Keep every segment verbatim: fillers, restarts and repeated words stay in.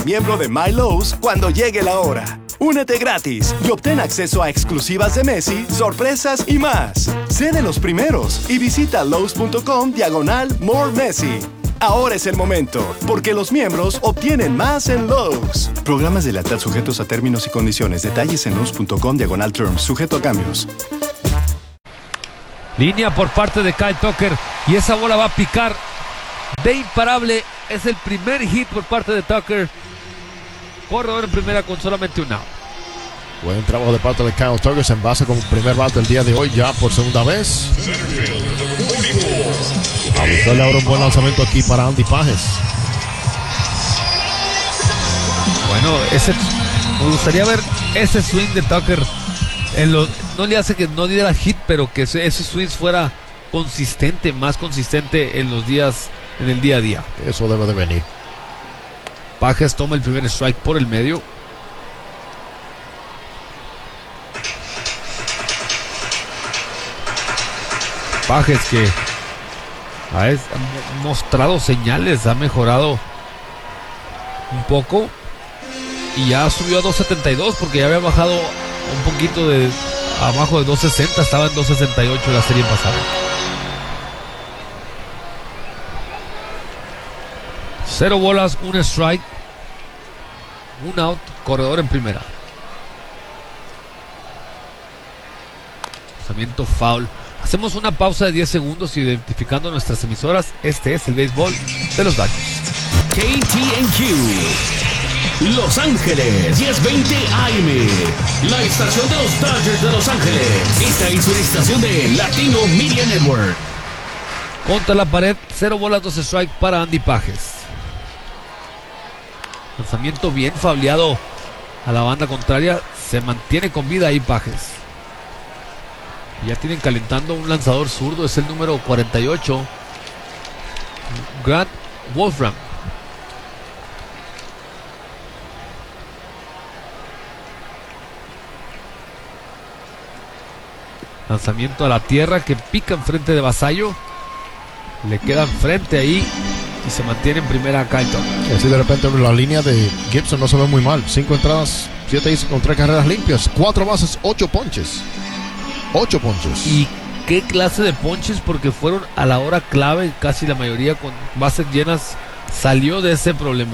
miembro de My Lowe's cuando llegue la hora. Únete gratis y obtén acceso a exclusivas de Messi, sorpresas y más. Sé de los primeros y visita Lowe's.com diagonal More Messi. Ahora es el momento, porque los miembros obtienen más en Lowe's. Programas de lealtad sujetos a términos y condiciones. Detalles en Lowe's.com diagonal terms, sujeto a cambios. Línea por parte de Kyle Tucker y esa bola va a picar de imparable. Es el primer hit por parte de Tucker. Corredor en primera con solamente un out. Buen trabajo de parte de Kyle Tucker en base con primer bate el día de hoy ya por segunda vez. A buscarle ahora un buen lanzamiento aquí para Andy Pages. Bueno, ese, me gustaría ver ese swing de Tucker. En los, no le hace que no diera hit, pero que ese, ese swing fuera consistente, más consistente en los días, en el día a día. Eso debe de venir. Pages toma el primer strike por el medio. Pages que ha, es, ha mostrado señales, ha mejorado un poco y ya subió a dos setenta y dos porque ya había bajado un poquito de abajo de dos sesenta, estaba en dos sesenta y ocho la serie pasada. Cero bolas, un strike, un out, corredor en primera. Lanzamiento foul. Hacemos una pausa de diez segundos identificando nuestras emisoras. Este es el béisbol de los Dodgers. K T N Q Los Ángeles, diez veinte A M, la estación de los Dodgers de Los Ángeles. Esta es una estación de Latino Media Network. Contra la pared, cero bolas, dos strikes para Andy Pages. Lanzamiento bien fauleado a la banda contraria. Se mantiene con vida ahí Pages. Ya tienen calentando un lanzador zurdo, es el número cuarenta y ocho, Grant Wolfram. Lanzamiento a la tierra que pica enfrente de Vasallo. Le queda enfrente ahí y se mantiene en primera Carlton. Y así de repente la línea de Gibson no se ve muy mal. Cinco entradas, siete hits con tres carreras limpias, cuatro bases, ocho ponches. Ocho ponches. Y qué clase de ponches, porque fueron a la hora clave, casi la mayoría con bases llenas. Salió de ese problema.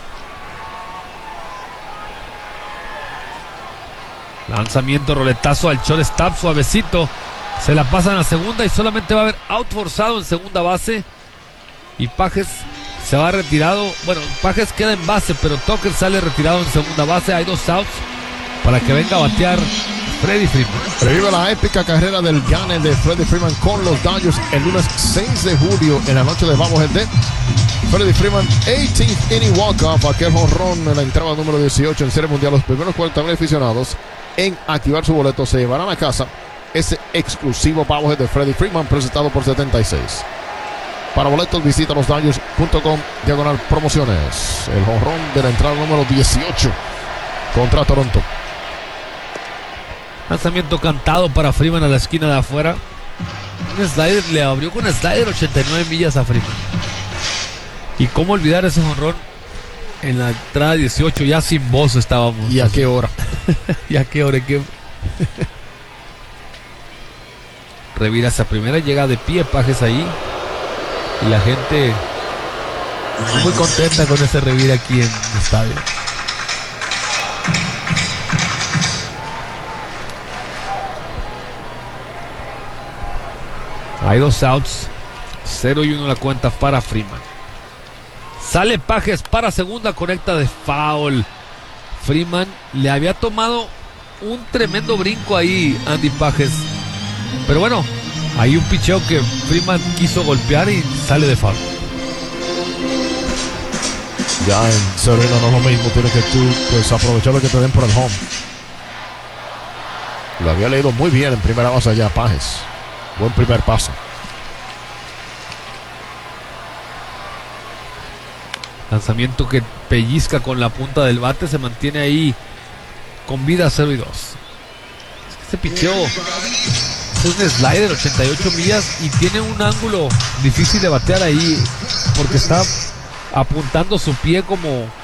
Lanzamiento, roletazo al shortstop, suavecito. Se la pasan a segunda y solamente va a haber out forzado en segunda base. Y Pages se va retirado. Bueno, Pages queda en base, pero Tucker sale retirado en segunda base. Hay dos outs para que venga a batear Freddie Freeman. Revive la épica carrera del gane de Freddie Freeman con los Dodgers el lunes seis de julio en la noche de Bobblehead Day. Freddie Freeman, eighteenth inning walk-off, aquel jonrón en la entrada número dieciocho en Serie Mundial. Los primeros cuarenta mil aficionados en activar su boleto se llevarán a casa ese exclusivo Bobblehead de Freddie Freeman presentado por setenta y seis. Para boletos visita los Dodgers punto com diagonal promociones. El jonrón de la entrada número dieciocho contra Toronto. Lanzamiento cantado para Freeman a la esquina de afuera. Un slider, le abrió con slider ochenta y nueve millas a Freeman. Y cómo olvidar ese jonrón en la entrada dieciocho, ya sin voz estábamos. ¿Y a qué hora? ¿Y a qué hora? ¿Qué? Revira esa primera, llega de pie Pages ahí. Y la gente muy contenta con ese revira aquí en el estadio. Hay dos outs, cero y uno la cuenta para Freeman. Sale Pages para segunda, conecta de foul. Freeman le había tomado un tremendo brinco ahí Andy Pages. Pero bueno, hay un picheo que Freeman quiso golpear y sale de foul. Ya en Serena no es lo mismo, tienes que tú pues aprovechar lo que te den por el home. Lo había leído muy bien en primera base allá Pages. Buen primer paso. Lanzamiento que pellizca con la punta del bate, se mantiene ahí con vida cero y dos. Es que este picheo es un slider ochenta y ocho millas y tiene un ángulo difícil de batear ahí porque está apuntando su pie como